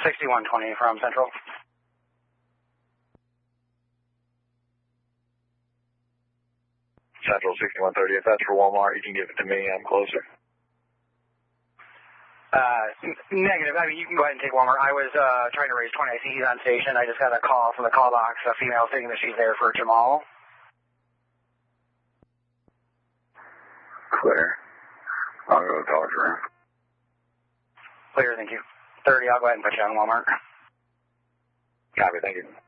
6120 from Central. Central 6130. If that's for Walmart, you can give it to me. I'm closer. Negative. I mean, you can go ahead and take Walmart. I was trying to raise 20. I see he's on station. I just got a call from the call box, a female saying that she's there for Jamal. Clear. I'll go talk to her. Clear, thank you. 30, I'll go ahead and put you on Walmart. Copy, thank you.